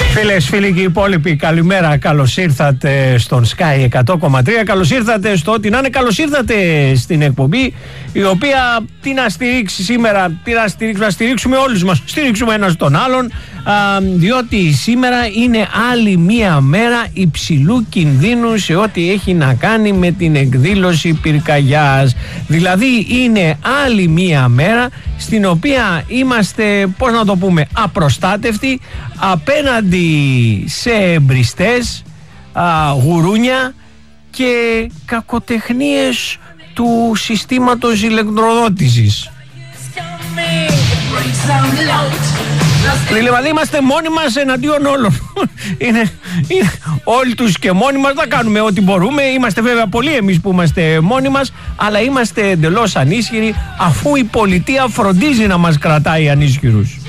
Φίλες, φίλοι και οι υπόλοιποι, καλημέρα. Καλώς ήρθατε στον Sky 100,3. Καλώς ήρθατε στο ό,τι να είναι. Καλώς ήρθατε στην εκπομπή, η οποία τι να στηρίξει σήμερα, να στηρίξουμε όλους μας. Στηρίξουμε ένας τον άλλον, διότι σήμερα είναι άλλη μία μέρα υψηλού κινδύνου σε ό,τι έχει να κάνει με την εκδήλωση πυρκαγιάς. Δηλαδή είναι άλλη μία μέρα στην οποία είμαστε, πώς να το πούμε, απροστάτευτοι απέναντι σε εμπριστές, γουρούνια και κακοτεχνίες του συστήματος ηλεκτροδότησης. Δηλαδή είμαστε μόνοι μας εναντίον όλων. είναι όλοι τους και μόνοι μας, να κάνουμε ό,τι μπορούμε. Είμαστε βέβαια πολλοί εμείς που είμαστε μόνοι μας, αλλά είμαστε εντελώς ανίσχυροι, αφού η πολιτεία φροντίζει να μας κρατάει ανίσχυρους.